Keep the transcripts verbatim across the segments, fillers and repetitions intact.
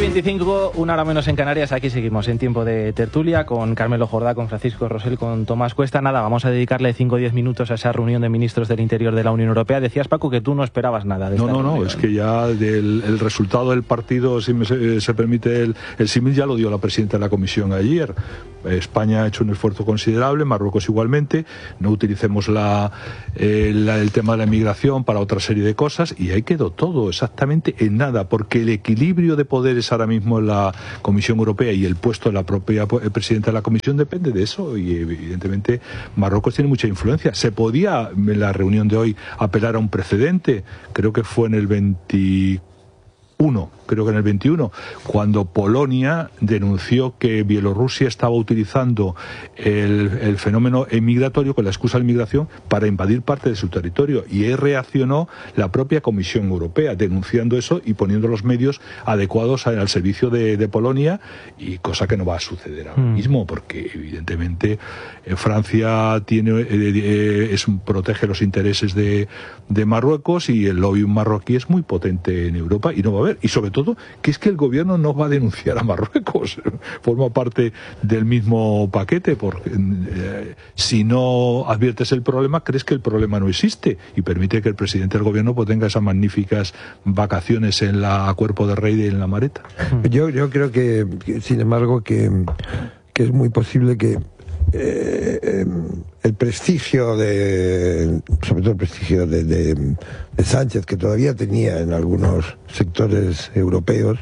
veinticinco, una hora menos en Canarias. Aquí seguimos en tiempo de tertulia con Carmelo Jordá, con Francisco Rosell, con Tomás Cuesta. Nada, vamos a dedicarle cinco o diez minutos a esa reunión de ministros del Interior de la Unión Europea. Decías, Paco, que tú no esperabas nada de no, esta No, no, no, es que ya del, el resultado del partido, si me, se, se permite el, el símil, ya lo dio la presidenta de la Comisión ayer. España ha hecho un esfuerzo considerable, Marruecos igualmente. No utilicemos la, eh, la, el tema de la inmigración para otra serie de cosas, y ahí quedó todo exactamente en nada, porque el equilibrio de poderes ahora mismo en la Comisión Europea y el puesto de la propia presidenta de la Comisión depende de eso, y evidentemente Marruecos tiene mucha influencia. Se podía en la reunión de hoy apelar a un precedente, creo que fue en el veintiuno, creo que en el veintiuno, cuando Polonia denunció que Bielorrusia estaba utilizando el, el fenómeno migratorio con la excusa de la inmigración para invadir parte de su territorio, y ahí reaccionó la propia Comisión Europea denunciando eso y poniendo los medios adecuados al servicio de, de Polonia, y cosa que no va a suceder ahora mm. mismo, porque evidentemente eh, Francia tiene eh, eh, es, protege los intereses de, de Marruecos, y el lobby marroquí es muy potente en Europa y no va a haber, y sobre todo que es que el gobierno no va a denunciar a Marruecos, forma parte del mismo paquete, porque eh, si no adviertes el problema, crees que el problema no existe, y permite que el presidente del gobierno pues tenga esas magníficas vacaciones en la a Cuerpo de Rey y en la Mareta. Yo, yo creo que, que, sin embargo, que, que es muy posible que Eh, eh, el prestigio de, sobre todo el prestigio de, de, de Sánchez, que todavía tenía en algunos sectores europeos,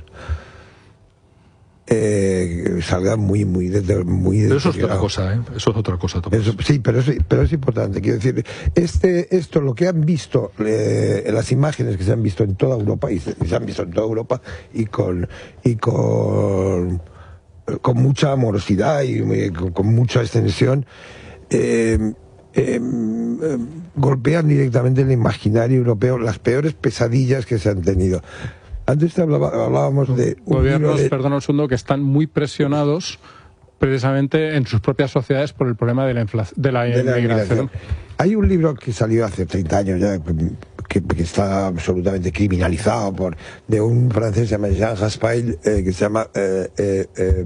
eh, salga muy muy desde muy pero eso es otra cosa, ¿eh? Eso es otra cosa, eso, sí, pero es, pero es importante, quiero decir, este esto lo que han visto, eh, las imágenes que se han visto en toda Europa, y se, y se han visto en toda Europa y con y con con mucha amorosidad y eh, con, con mucha extensión, eh, eh, eh, golpean directamente el imaginario europeo, las peores pesadillas que se han tenido. Antes te hablaba, hablábamos de un gobiernos, de... perdón un segundo, que están muy presionados precisamente en sus propias sociedades por el problema de la, infla... de la, de la inmigración. Hay un libro que salió hace treinta años ya, que, que está absolutamente criminalizado, por de un francés que se llama Jean Raspail, eh, que se llama eh, eh, eh,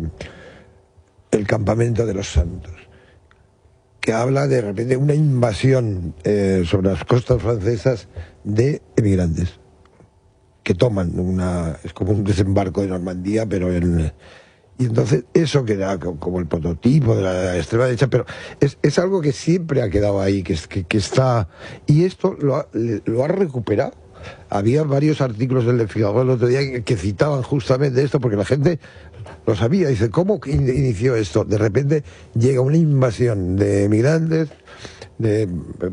El campamento de los santos, que habla de repente una invasión eh, sobre las costas francesas de emigrantes que toman una, es como un desembarco de Normandía, pero en... Y entonces eso queda como el prototipo de la extrema derecha, pero es, es algo que siempre ha quedado ahí, que, que, que está... Y esto lo ha, lo ha recuperado. Había varios artículos del Figaro el otro día que, que citaban justamente esto, porque la gente lo sabía. Dice, ¿cómo inició esto? De repente llega una invasión de migrantes, de...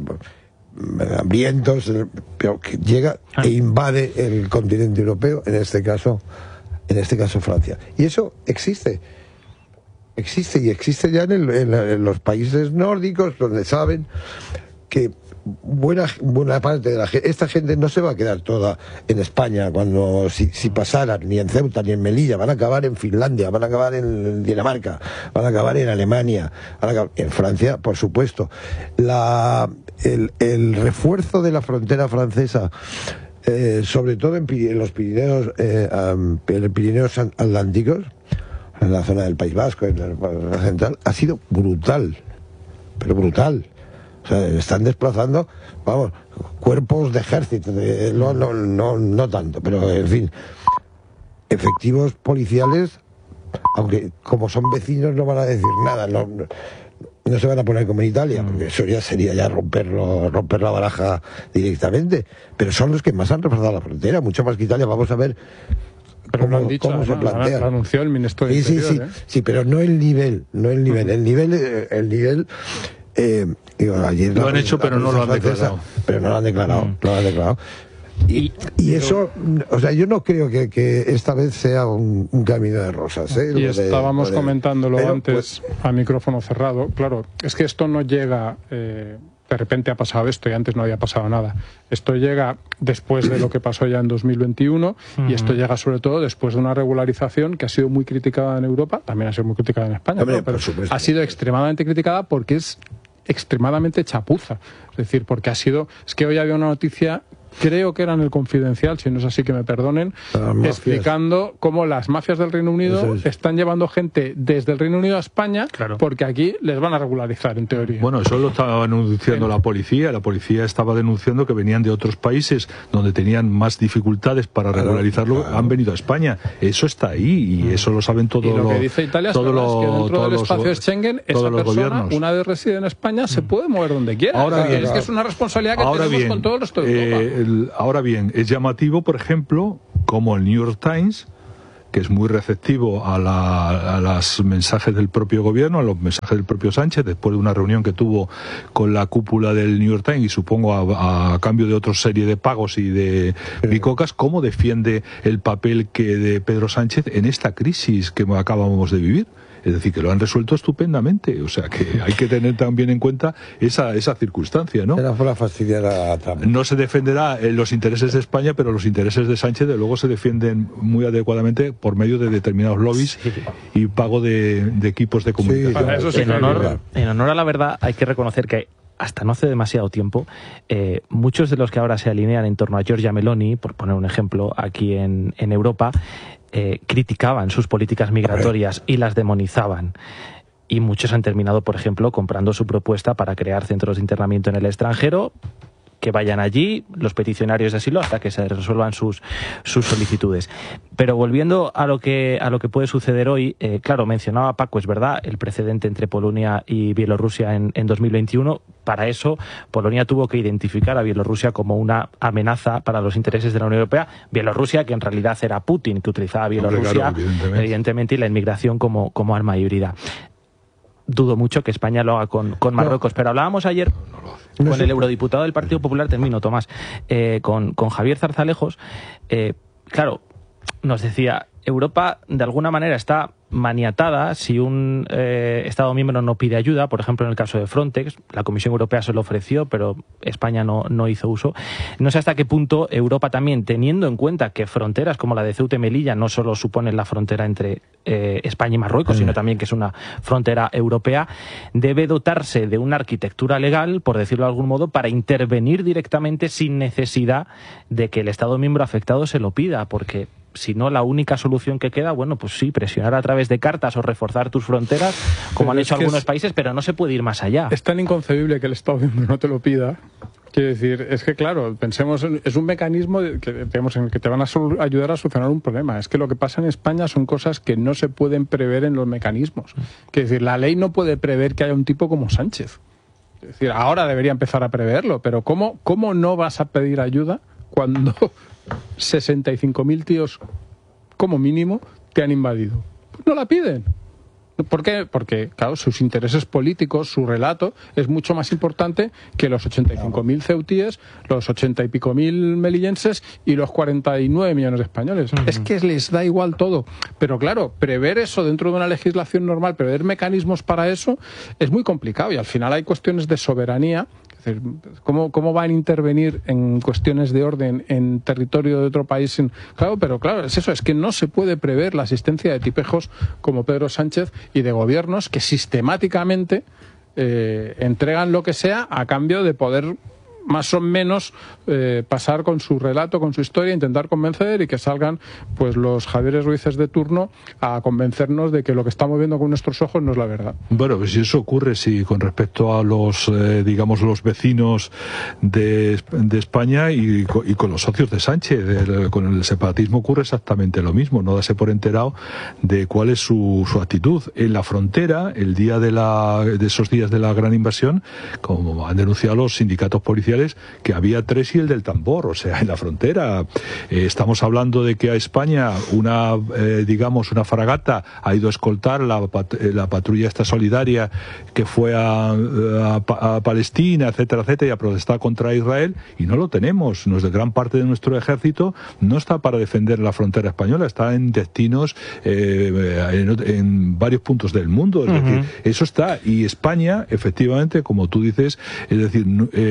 hambrientos, pero que llega e invade el continente europeo, en este caso... en este caso Francia. Y eso existe. Existe y existe ya en, el, en, la, en los países nórdicos, donde saben que buena, buena parte de la gente, esta gente no se va a quedar toda en España, cuando si, si pasaran, ni en Ceuta ni en Melilla, van a acabar en Finlandia, van a acabar en Dinamarca, van a acabar en Alemania, van a acabar en Francia, por supuesto. La, el, el refuerzo de la frontera francesa, Eh, sobre todo en, en los Pirineos, eh, um, en los Pirineos Atlánticos, en la zona del País Vasco, en la, en la central, ha sido brutal, pero brutal. O sea, están desplazando, vamos, cuerpos de ejército, de, no, no, no, no tanto, pero en fin, efectivos policiales, aunque como son vecinos no van a decir nada, no, no, no se van a poner como en Italia, porque eso ya sería ya romperlo, romper la baraja directamente, pero son los que más han reforzado la frontera, mucho más que Italia. Vamos a ver pero cómo, lo han dicho, cómo se plantea. Lo anunció el ministro de sí, Interior, sí, sí, ¿eh? sí, pero no el nivel, no el nivel, el nivel, el nivel eh, digo, ayer lo han hecho, pero no lo han declarado. Pero no lo han declarado, mm. no lo han declarado. Y, y eso, o sea, yo no creo que, que esta vez sea un, un camino de rosas, ¿eh? Y de, estábamos de, comentándolo pero, antes, pues, a micrófono cerrado. Claro, es que esto no llega, eh, de repente ha pasado esto y antes no había pasado nada. Esto llega después de lo que pasó ya en dos mil veintiuno uh-huh. y esto llega sobre todo después de una regularización que ha sido muy criticada en Europa, también ha sido muy criticada en España, Hombre, ¿no? Pero supuesto, ha sido extremadamente criticada porque es extremadamente chapuza. Es decir, porque ha sido... Es que hoy había una noticia creo que era en el Confidencial, si no es así que me perdonen, explicando cómo las mafias del Reino Unido es. están llevando gente desde el Reino Unido a España, claro, porque aquí les van a regularizar, en teoría. Bueno, eso lo estaba denunciando sí. la policía. La policía estaba denunciando que venían de otros países donde tenían más dificultades para claro, regularizarlo, claro. han venido a España. Eso está ahí y eso lo saben todos los... Y lo que dice Italia todo es lo, que dentro del los, espacio Schengen, esa persona, gobiernos. una vez reside en España, se puede mover donde quiera. Ahora bien, es que es una responsabilidad que ahora tenemos bien, con todo el resto de Europa. Eh, el, ahora bien, es llamativo, por ejemplo, como el New York Times, que es muy receptivo a, la, a los mensajes del propio gobierno, a los mensajes del propio Sánchez, después de una reunión que tuvo con la cúpula del New York Times, y supongo a, a cambio de otra serie de pagos y de bicocas, cómo defiende el papel que de Pedro Sánchez en esta crisis que acabamos de vivir. Es decir, que lo han resuelto estupendamente. O sea, que hay que tener también en cuenta esa, esa circunstancia, ¿no? Era por la fastidiar a Trump. No se defenderá en los intereses de España, pero los intereses de Sánchez, de luego, se defienden muy adecuadamente por medio de determinados lobbies sí. y pago de, de equipos de comunicación. Sí, claro, eso sí, en, honor, en honor a la verdad, hay que reconocer que hasta no hace demasiado tiempo, eh, muchos de los que ahora se alinean en torno a Giorgia Meloni, por poner un ejemplo, aquí en, en Europa, eh, criticaban sus políticas migratorias y las demonizaban. Y muchos han terminado, por ejemplo, comprando su propuesta para crear centros de internamiento en el extranjero, que vayan allí los peticionarios de asilo hasta que se resuelvan sus, sus solicitudes. Pero volviendo a lo que, a lo que puede suceder hoy, eh, claro, mencionaba Paco, es verdad, el precedente entre Polonia y Bielorrusia en, en dos mil veintiuno. Para eso, Polonia tuvo que identificar a Bielorrusia como una amenaza para los intereses de la Unión Europea. Bielorrusia, que en realidad era Putin, que utilizaba a Bielorrusia, claro, evidentemente. evidentemente, y la inmigración como, como arma híbrida. Dudo mucho que España lo haga con, con Marruecos, no. pero hablábamos ayer no, con el eurodiputado del Partido Popular, termino, Tomás, eh, con, con Javier Zarzalejos. Eh, claro, nos decía, Europa de alguna manera está maniatada si un eh, Estado miembro no pide ayuda. Por ejemplo, en el caso de Frontex, la Comisión Europea se lo ofreció, pero España no, no hizo uso. No sé hasta qué punto Europa también, teniendo en cuenta que fronteras como la de Ceuta y Melilla no solo suponen la frontera entre eh, España y Marruecos, sino también que es una frontera europea, debe dotarse de una arquitectura legal, por decirlo de algún modo, para intervenir directamente sin necesidad de que el Estado miembro afectado se lo pida, porque si no, la única solución que queda, bueno, pues sí, presionar a través de cartas o reforzar tus fronteras, como pero han hecho algunos es, países, pero no se puede ir más allá. Es tan inconcebible que el Estado miembro no te lo pida. Quiero decir, es que claro, pensemos, en, es un mecanismo de, que, digamos, en el que te van a sol, ayudar a solucionar un problema. Es que lo que pasa en España son cosas que no se pueden prever en los mecanismos. Quiero decir, la ley no puede prever que haya un tipo como Sánchez. Es decir, ahora debería empezar a preverlo, pero ¿cómo, cómo no vas a pedir ayuda cuando sesenta y cinco mil tíos, como mínimo, te han invadido? Pues no la piden. ¿Por qué? Porque, claro, sus intereses políticos, su relato, es mucho más importante que los ochenta y cinco mil ceutíes, los ochenta y pico mil melillenses y los cuarenta y nueve millones de españoles. Uh-huh. Es que les da igual todo. Pero, claro, prever eso dentro de una legislación normal, prever mecanismos para eso, es muy complicado. Y al final hay cuestiones de soberanía. Es decir, ¿cómo, ¿cómo van a intervenir en cuestiones de orden en territorio de otro país? Claro, pero claro, es eso, es que no se puede prever la existencia de tipejos como Pedro Sánchez y de gobiernos que sistemáticamente eh, entregan lo que sea a cambio de poder más o menos eh, pasar con su relato, con su historia, intentar convencer y que salgan pues los Javieres Ruíces de turno a convencernos de que lo que estamos viendo con nuestros ojos no es la verdad. Bueno, pues si eso ocurre, si con respecto a los, eh, digamos, los vecinos de, de España y, y con los socios de Sánchez, el, con el separatismo ocurre exactamente lo mismo, no darse por enterado de cuál es su, su actitud. En la frontera, el día de, la, de esos días de la gran invasión, como han denunciado los sindicatos policiales, que había tres y el del tambor, o sea, en la frontera. Eh, estamos hablando de que a España una, eh, digamos, una fragata ha ido a escoltar la, pat la patrulla esta solidaria que fue a, a, a Palestina, etcétera, etcétera, y a protestar contra Israel, y no lo tenemos. Nos, de gran parte de nuestro ejército no está para defender la frontera española, está en destinos eh, en, en varios puntos del mundo. Es uh-huh. decir, eso está. Y España, efectivamente, como tú dices, es decir, eh, a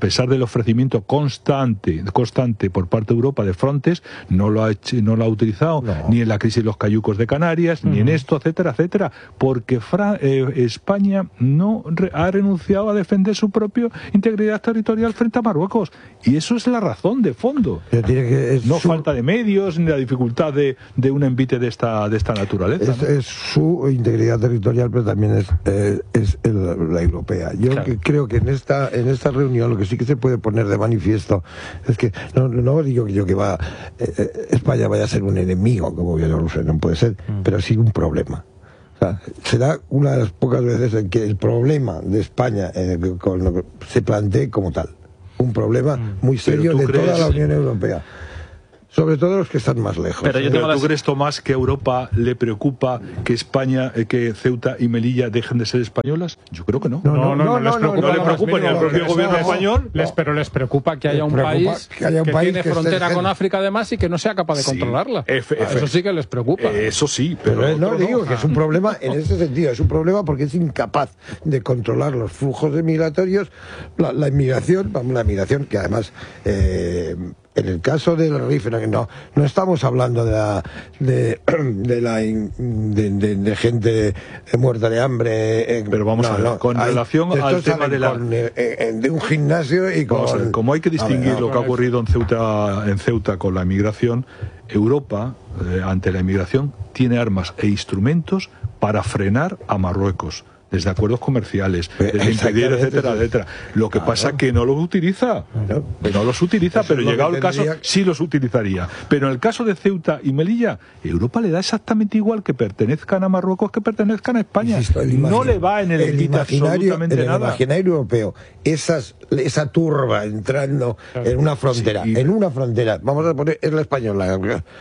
pesar del ofrecimiento constante, constante por parte de Europa de Frontex, no lo ha hecho, no lo ha utilizado no. ni en la crisis de los cayucos de Canarias, uh-huh. ni en esto, etcétera, etcétera, porque Fra eh, España no re ha renunciado a defender su propia integridad territorial frente a Marruecos. Y eso es la razón de fondo. Tiene que, es no su... falta de medios ni la dificultad de, de un envite de esta, de esta naturaleza. Es, ¿no? es su integridad territorial, pero también es, eh, es el, la europea. Yo claro. que, creo que en esta, en esta reunión lo que sí que se puede poner de manifiesto es que no, no digo que yo que va eh, España vaya a ser un enemigo como Bielorrusia, no puede ser, mm. pero sí un problema. O sea, será una de las pocas veces en que el problema de España eh, con, se plantee como tal. Un problema muy serio de crees... toda la Unión Europea. Sobre todo los que están más lejos. Pero, yo tengo ¿Pero tú las... crees, Tomás, que a Europa le preocupa que España, eh, que Ceuta y Melilla dejen de ser españolas? Yo creo que no. No, no, no, no, no, les preocupa, no, no le preocupa ni al propio gobierno español. Les, pero les preocupa que haya un país que, haya un que país tiene que frontera esté... con África además y que no sea capaz de sí, controlarla. F, F, eso sí que les preocupa. Eh, eso sí, pero... pero no, digo no. que es un problema en ese sentido. Es un problema porque es incapaz de controlar los flujos de migratorios, la, la inmigración, la migración que además... Eh, en el caso del Rif, no, no estamos hablando de la de, de la de, de, de gente muerta de hambre. Eh, Pero vamos no, a ver, no, con hay, relación al tema de la con, eh, eh, de un gimnasio y con. Ver, como hay que distinguir ver, no, lo que ha ocurrido en Ceuta, en Ceuta con la inmigración, Europa eh, ante la inmigración tiene armas e instrumentos para frenar a Marruecos. Desde acuerdos comerciales, desde impedir, etcétera, etcétera. Lo que claro. pasa es que no los utiliza, claro. no los utiliza, Eso pero llegado el caso sí los utilizaría. Pero en el caso de Ceuta y Melilla, Europa le da exactamente igual que pertenezcan a Marruecos que pertenezcan a España. Insisto, no le va en el, el envite absolutamente en el nada. Imaginario europeo, esas, esa turba entrando claro. en una frontera, sí, y... en una frontera, vamos a poner, es la española,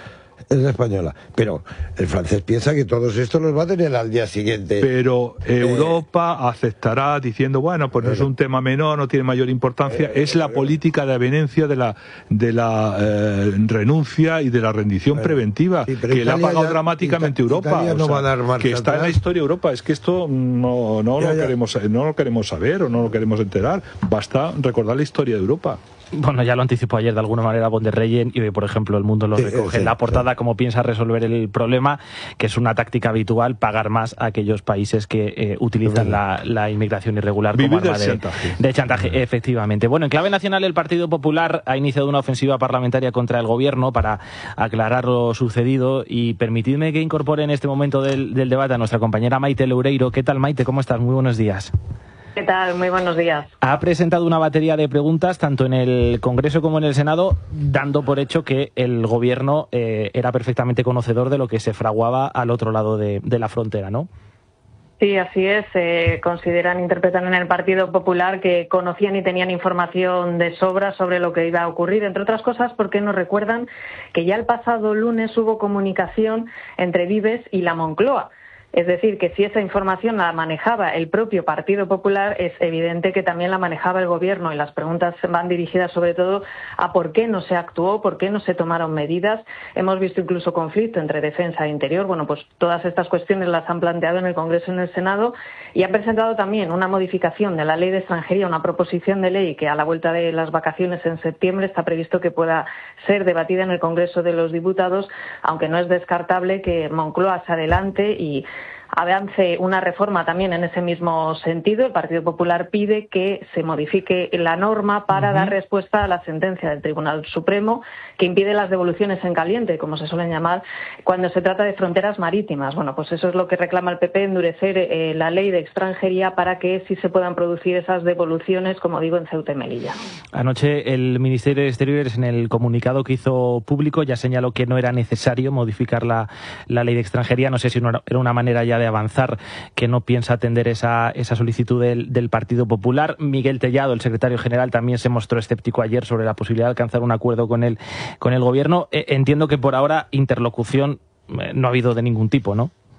es la española, pero el francés piensa que todos estos los va a tener al día siguiente. Pero Europa eh, aceptará diciendo, bueno, pues no es un tema menor, no tiene mayor importancia, eh, es la eh, política de avenencia de la de la eh, renuncia y de la rendición eh, preventiva, sí, que le ha pagado ya, dramáticamente Ita Europa, Italia no o sea, va a dar marcha que está atrás. En la historia de Europa. Es que esto no, no, ya, lo ya. Queremos, no lo queremos saber o no lo queremos enterar, basta recordar la historia de Europa. Bueno, ya lo anticipó ayer de alguna manera von der Leyen y hoy, por ejemplo, El Mundo lo sí, recoge sí, en la portada sí. Cómo piensa resolver el problema, que es una táctica habitual, pagar más a aquellos países que eh, utilizan sí. la, la inmigración irregular Vivir como arma de chantaje. de chantaje, sí. efectivamente. Bueno, en clave nacional, el Partido Popular ha iniciado una ofensiva parlamentaria contra el Gobierno para aclarar lo sucedido y permitidme que incorpore en este momento del, del debate a nuestra compañera Maite Loureiro. ¿Qué tal, Maite? ¿Cómo estás? Muy buenos días. ¿Qué tal? Muy buenos días. Ha presentado una batería de preguntas tanto en el Congreso como en el Senado, dando por hecho que el Gobierno eh, era perfectamente conocedor de lo que se fraguaba al otro lado de, de la frontera, ¿no? Sí, así es. Eh, consideran, interpretan en el Partido Popular que conocían y tenían información de sobra sobre lo que iba a ocurrir, entre otras cosas porque nos recuerdan que ya el pasado lunes hubo comunicación entre Vives y la Moncloa. Es decir, que si esa información la manejaba el propio Partido Popular, es evidente que también la manejaba el Gobierno, y las preguntas van dirigidas sobre todo a por qué no se actuó, por qué no se tomaron medidas. Hemos visto incluso conflicto entre defensa e interior. Bueno, pues todas estas cuestiones las han planteado en el Congreso y en el Senado, y han presentado también una modificación de la Ley de Extranjería, una proposición de ley que a la vuelta de las vacaciones en septiembre está previsto que pueda ser debatida en el Congreso de los Diputados, aunque no es descartable que Moncloa se adelante y avance una reforma también en ese mismo sentido. El Partido Popular pide que se modifique la norma para uh-huh. dar respuesta a la sentencia del Tribunal Supremo que impide las devoluciones en caliente, como se suelen llamar, cuando se trata de fronteras marítimas. Bueno, pues eso es lo que reclama el P P, endurecer eh, la ley de extranjería para que sí se puedan producir esas devoluciones, como digo, en Ceuta y Melilla. Anoche el Ministerio de Exteriores, en el comunicado que hizo público, ya señaló que no era necesario modificar la, la ley de extranjería. No sé si no era una manera ya de avanzar, que no piensa atender esa, esa solicitud del, del Partido Popular. Miguel Tellado, el secretario general, también se mostró escéptico ayer sobre la posibilidad de alcanzar un acuerdo con el, con el Gobierno. Eh, entiendo que por ahora interlocución eh, no ha habido de ningún tipo, ¿no?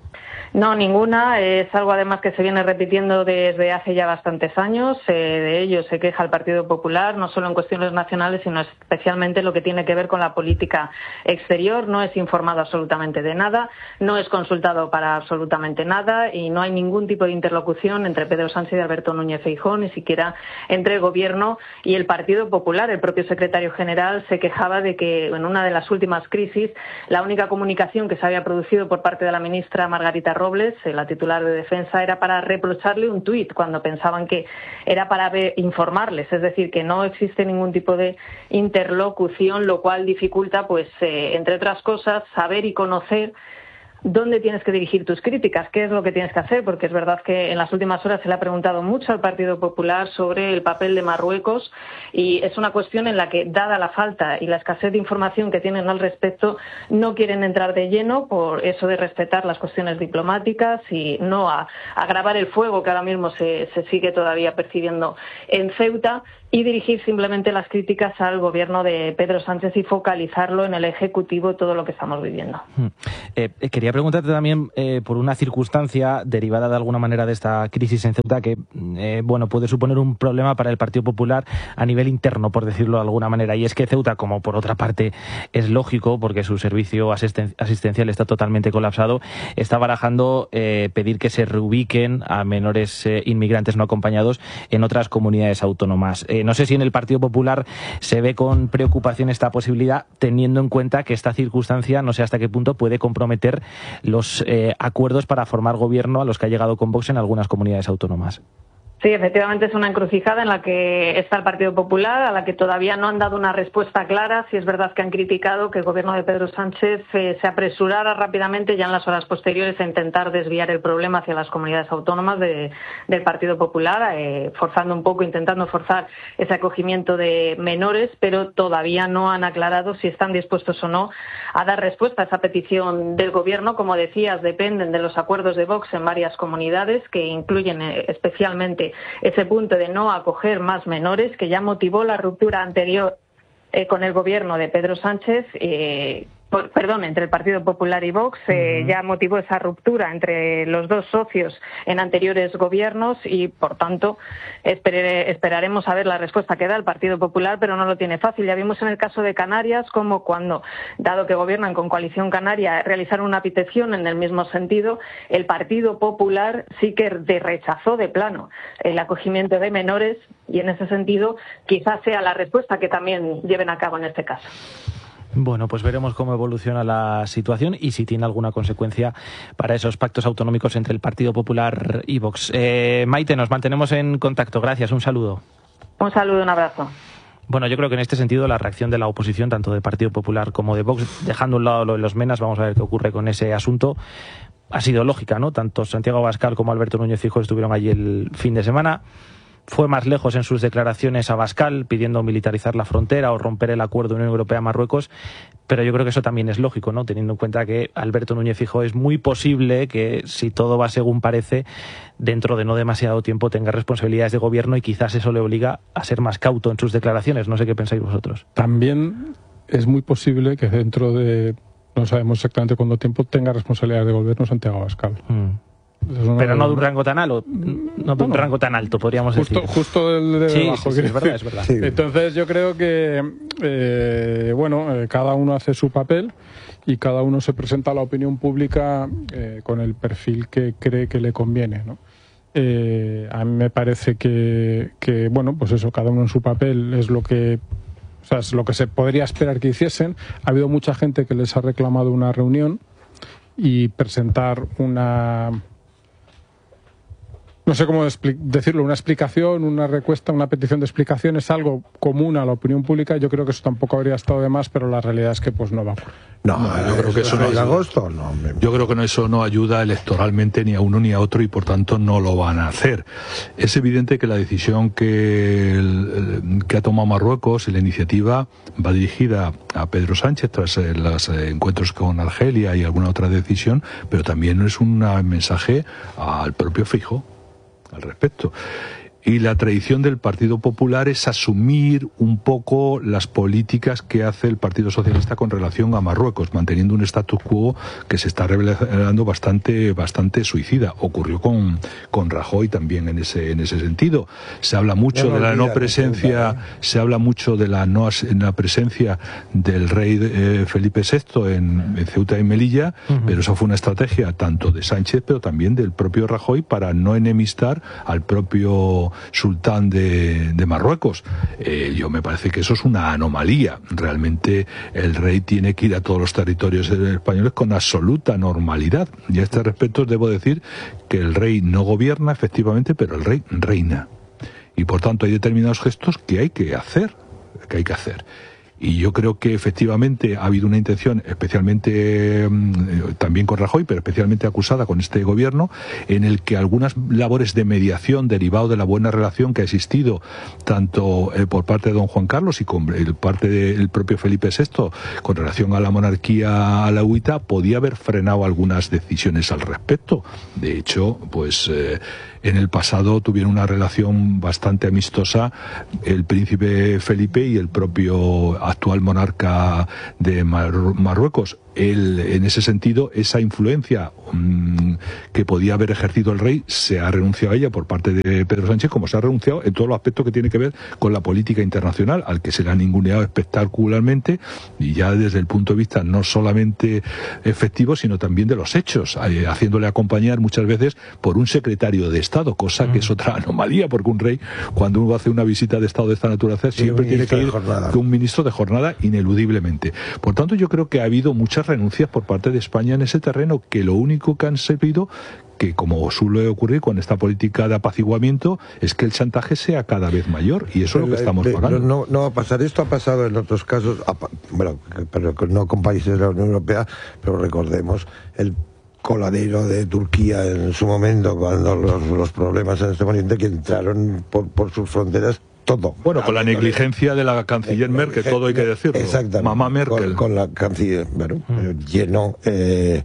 No, ninguna. Es algo además que se viene repitiendo desde hace ya bastantes años. Eh, de ello se queja el Partido Popular, no solo en cuestiones nacionales, sino especialmente lo que tiene que ver con la política exterior. No es informado absolutamente de nada, no es consultado para absolutamente nada y no hay ningún tipo de interlocución entre Pedro Sánchez y Alberto Núñez Feijóo, ni siquiera entre el Gobierno y el Partido Popular. El propio secretario general se quejaba de que en una de las últimas crisis la única comunicación que se había producido por parte de la ministra Margarita Robles, la titular de Defensa, era para reprocharle un tuit cuando pensaban que era para ver, informarles, es decir, que no existe ningún tipo de interlocución, lo cual dificulta, pues, eh, entre otras cosas, saber y conocer dónde tienes que dirigir tus críticas, qué es lo que tienes que hacer, porque es verdad que en las últimas horas se le ha preguntado mucho al Partido Popular sobre el papel de Marruecos y es una cuestión en la que, dada la falta y la escasez de información que tienen al respecto, no quieren entrar de lleno por eso de respetar las cuestiones diplomáticas y no a, a agravar el fuego que ahora mismo se, se sigue todavía percibiendo en Ceuta, y dirigir simplemente las críticas al gobierno de Pedro Sánchez y focalizarlo en el Ejecutivo todo lo que estamos viviendo. Eh, quería preguntarte también eh, por una circunstancia derivada de alguna manera de esta crisis en Ceuta que eh, bueno, puede suponer un problema para el Partido Popular a nivel interno, por decirlo de alguna manera, y es que Ceuta, como por otra parte es lógico porque su servicio asisten asistencial está totalmente colapsado, está barajando eh, pedir que se reubiquen a menores eh, inmigrantes no acompañados en otras comunidades autónomas. Eh, No sé si en el Partido Popular se ve con preocupación esta posibilidad, teniendo en cuenta que esta circunstancia, no sé hasta qué punto, puede comprometer los eh, acuerdos para formar gobierno a los que ha llegado con Vox en algunas comunidades autónomas. Sí, efectivamente es una encrucijada en la que está el Partido Popular, a la que todavía no han dado una respuesta clara. Sí es verdad que han criticado que el gobierno de Pedro Sánchez eh, se apresurara rápidamente ya en las horas posteriores a intentar desviar el problema hacia las comunidades autónomas de, del Partido Popular, eh, forzando un poco, intentando forzar ese acogimiento de menores, pero todavía no han aclarado si están dispuestos o no a dar respuesta a esa petición del gobierno. Como decías, dependen de los acuerdos de Vox en varias comunidades que incluyen eh, especialmente ese punto de no acoger más menores, que ya motivó la ruptura anterior eh, con el gobierno de Pedro Sánchez, eh, por, perdón, entre el Partido Popular y Vox, eh, uh-huh. ya motivó esa ruptura entre los dos socios en anteriores gobiernos y, por tanto, esperé, esperaremos a ver la respuesta que da el Partido Popular, pero no lo tiene fácil. Ya vimos en el caso de Canarias como cuando, dado que gobiernan con Coalición Canaria, realizaron una petición en el mismo sentido, el Partido Popular sí que de rechazó de plano el acogimiento de menores y, en ese sentido, quizás sea la respuesta que también lleven a cabo en este caso. Bueno, pues veremos cómo evoluciona la situación y si tiene alguna consecuencia para esos pactos autonómicos entre el Partido Popular y Vox. Eh, Maite, nos mantenemos en contacto. Gracias, un saludo. Un saludo, un abrazo. Bueno, yo creo que en este sentido la reacción de la oposición, tanto del Partido Popular como de Vox, dejando a un lado lo de los menas, vamos a ver qué ocurre con ese asunto, ha sido lógica, ¿no? Tanto Santiago Abascal como Alberto Núñez Feijóo estuvieron allí el fin de semana. Fue más lejos en sus declaraciones Abascal, pidiendo militarizar la frontera o romper el acuerdo Unión Europea-Marruecos, pero yo creo que eso también es lógico, ¿no? Teniendo en cuenta que Alberto Núñez Feijóo es muy posible que, si todo va según parece, dentro de no demasiado tiempo tenga responsabilidades de gobierno y quizás eso le obliga a ser más cauto en sus declaraciones. No sé qué pensáis vosotros. También es muy posible que dentro de, no sabemos exactamente cuánto tiempo, tenga responsabilidades de gobierno Santiago Abascal. Mm. Pero no de un rango tan alto, no de un rango tan alto, podríamos justo, decir. Justo el de sí, debajo. Sí, sí, es verdad, es verdad. Sí. Entonces yo creo que, eh, bueno, eh, cada uno hace su papel y cada uno se presenta a la opinión pública eh, con el perfil que cree que le conviene, ¿no? Eh, a mí me parece que, que, bueno, pues eso, cada uno en su papel es lo que... O sea, es lo que se podría esperar que hiciesen. Ha habido mucha gente que les ha reclamado una reunión y presentar una... No sé cómo decirlo, una explicación, una requesta, una petición de explicación es algo común a la opinión pública. Yo creo que eso tampoco habría estado de más, pero la realidad es que pues no va. No, no yo creo que eso no es agosto. No, me... Yo creo que no, eso no ayuda electoralmente ni a uno ni a otro y por tanto no lo van a hacer. Es evidente que la decisión que, el, que ha tomado Marruecos y la iniciativa va dirigida a Pedro Sánchez tras eh, los eh, encuentros con Argelia y alguna otra decisión, pero también es un mensaje al propio Feijóo al respecto. Y la tradición del Partido Popular es asumir un poco las políticas que hace el Partido Socialista con relación a Marruecos, manteniendo un status quo que se está revelando bastante, bastante suicida. Ocurrió con, con Rajoy también en ese, en ese sentido. Se habla mucho no, no, de la no presencia, se habla mucho de la no en la presencia del rey eh, Felipe sexto en, en Ceuta y Melilla, uh-huh. pero eso fue una estrategia tanto de Sánchez, pero también del propio Rajoy para no enemistar al propio sultán de, de Marruecos. Eh, yo me parece que eso es una anomalía. Realmente el rey tiene que ir a todos los territorios españoles con absoluta normalidad. Y a este respecto debo decir que el rey no gobierna efectivamente, pero el rey reina. Y por tanto hay determinados gestos que hay que hacer, que hay que hacer. Y yo creo que efectivamente ha habido una intención, especialmente eh, también con Rajoy, pero especialmente acusada con este gobierno, en el que algunas labores de mediación derivado de la buena relación que ha existido tanto eh, por parte de don Juan Carlos y con el parte del propio Felipe sexto con relación a la monarquía alauita, podía haber frenado algunas decisiones al respecto. De hecho, pues eh, en el pasado tuvieron una relación bastante amistosa el príncipe Felipe y el propio actual monarca de Mar- Marruecos. Él, en ese sentido, esa influencia mmm, que podía haber ejercido el rey, se ha renunciado a ella por parte de Pedro Sánchez, como se ha renunciado en todos los aspectos que tiene que ver con la política internacional, al que se le ha ninguneado espectacularmente, y ya desde el punto de vista no solamente efectivo, sino también de los hechos, eh, haciéndole acompañar muchas veces por un secretario de Estado, cosa mm. que es otra anomalía, porque un rey, cuando uno hace una visita de Estado de esta naturaleza, sí, siempre tiene que ir con un ministro de jornada, ineludiblemente. Por tanto, yo creo que ha habido muchas renuncias por parte de España en ese terreno, que lo único que han servido, que como suele ocurrir con esta política de apaciguamiento, es que el chantaje sea cada vez mayor, y eso pero, es lo que estamos eh, pagando. No, no va a pasar. Esto ha pasado en otros casos, bueno, pero no con países de la Unión Europea, pero recordemos el coladero de Turquía en su momento, cuando los, los problemas en este Oriente que entraron por, por sus fronteras. Todo. Bueno, con la negligencia de la canciller Merkel, todo hay que decirlo. Exactamente. Mamá Merkel. Con, con la canciller, bueno, mm. llenó, eh,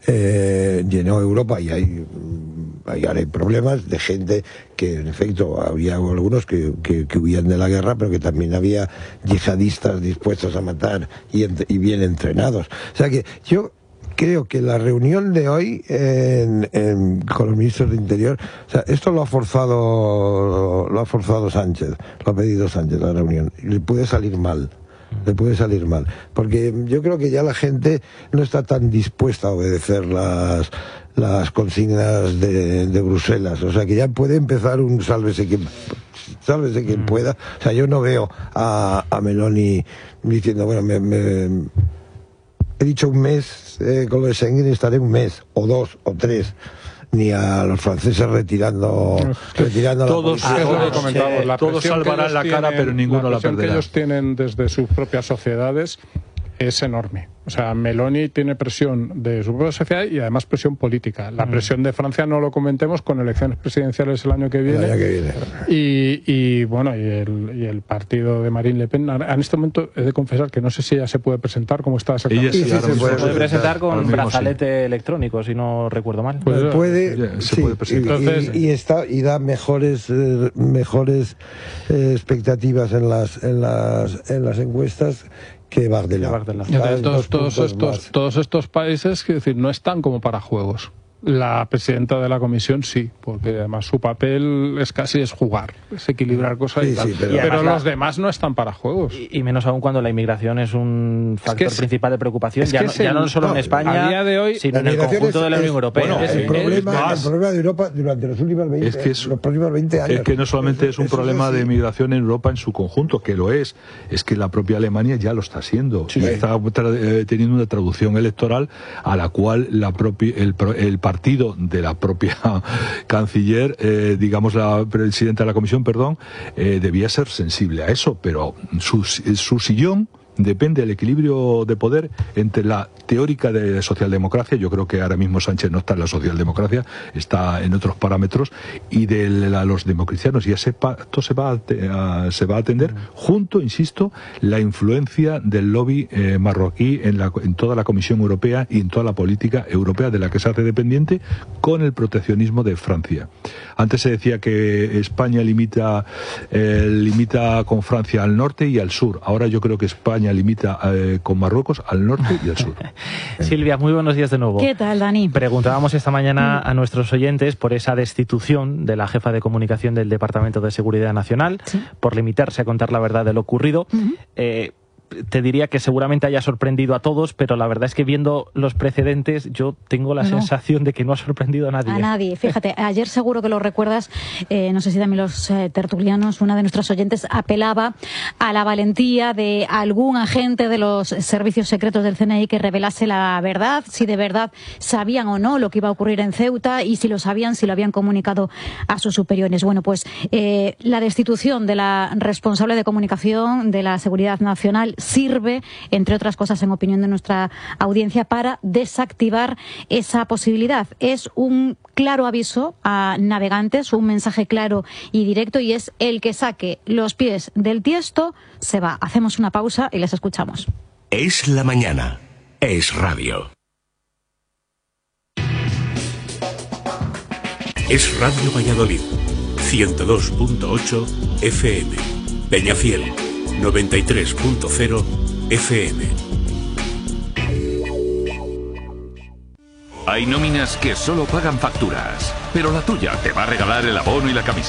eh, llenó Europa y hay, hay, hay problemas de gente que, en efecto, había algunos que, que, que huían de la guerra, pero que también había yihadistas dispuestos a matar y, y bien entrenados. O sea que yo creo que la reunión de hoy en, en, con los ministros de Interior, o sea, esto lo ha forzado, lo ha forzado Sánchez, lo ha pedido Sánchez la reunión, y le puede salir mal, le puede salir mal, porque yo creo que ya la gente no está tan dispuesta a obedecer las las consignas de, de Bruselas, o sea que ya puede empezar un sálvese quien sálvese quien pueda. O sea, yo no veo a, a Meloni diciendo, bueno, me, me he dicho un mes eh, con lo de Schengen, estaré un mes, o dos, o tres. Ni a los franceses retirando, retirando todos, la todos, comentamos, la todos salvarán la cara, tienen, pero ninguno la, la perderá. La presión que ellos tienen desde sus propias sociedades es enorme. O sea, Meloni tiene presión de su propia sociedad y además presión política. La mm. presión de Francia no lo comentemos, con elecciones presidenciales el año que viene. El año que viene. Y, y bueno, y el, y el partido de Marine Le Pen. En este momento he de confesar que no sé si ella se puede presentar como está exactamente. Sí, sí, sí, se puede, puede presentar con mismo, brazalete sí. electrónico, si no recuerdo mal. Pues puede, puede, sí, se puede presentar. Y, Entonces, y, y está y da mejores eh, mejores eh, expectativas en las en las en las encuestas que Bardella. Entonces, todos, todos estos todos estos países, quiero decir, no están como para juegos. La presidenta de la comisión sí, porque además su papel es casi es jugar, es equilibrar cosas sí, y tal. Sí, pero y pero la, los demás no están para juegos. Y, y menos aún cuando la inmigración es un factor es es, principal de preocupación, es ya, no, ya no solo no, en España, a día de hoy, sino en el conjunto es, de la Unión Europea. Bueno, es, el, es, problema, es el problema de Europa durante los últimos veinte, es que es, los próximos veinte años. Es que no solamente es, es un eso problema es de migración en Europa en su conjunto, que lo es, es que la propia Alemania ya lo está haciendo. Sí. Está eh, teniendo una traducción electoral a la cual la propia, el, el partido de la la propia canciller, eh, digamos la presidenta de la comisión, perdón, eh, debía ser sensible a eso, pero su, su sillón depende del equilibrio de poder entre la teórica de socialdemocracia, yo creo que ahora mismo Sánchez no está en la socialdemocracia, está en otros parámetros, y de la, los democristianos, y ese pacto se va a, a, se va a atender junto, insisto, la influencia del lobby eh, marroquí en, la, en toda la Comisión Europea y en toda la política europea de la que se hace dependiente, con el proteccionismo de Francia. Antes se decía que España limita, eh, limita con Francia al norte y al sur. Ahora yo creo que España limita eh, con Marruecos al norte y al sur. Silvia, muy buenos días de nuevo. ¿Qué tal, Dani? Preguntábamos esta mañana a nuestros oyentes por esa destitución de la jefa de comunicación del Departamento de Seguridad Nacional, ¿sí?, por limitarse a contar la verdad de lo ocurrido. Uh-huh. eh, te diría que seguramente haya sorprendido a todos, pero la verdad es que viendo los precedentes yo tengo la no. sensación de que no ha sorprendido a nadie. A nadie. Fíjate, ayer seguro que lo recuerdas, eh, no sé si también los eh, tertulianos, una de nuestras oyentes apelaba a la valentía de algún agente de los servicios secretos del C N I que revelase la verdad, si de verdad sabían o no lo que iba a ocurrir en Ceuta, y si lo sabían, si lo habían comunicado a sus superiores. Bueno, pues eh, la destitución de la responsable de comunicación de la Seguridad Nacional sirve, entre otras cosas, en opinión de nuestra audiencia, para desactivar esa posibilidad. Es un claro aviso a navegantes, un mensaje claro y directo, y es: el que saque los pies del tiesto se va. Hacemos una pausa y les escuchamos. Es la mañana. Es radio. Es Radio Valladolid. ciento dos punto ocho F M. Peñafiel. noventa y tres punto cero F M. Hay nóminas que solo pagan facturas, pero la tuya te va a regalar el abono y la camiseta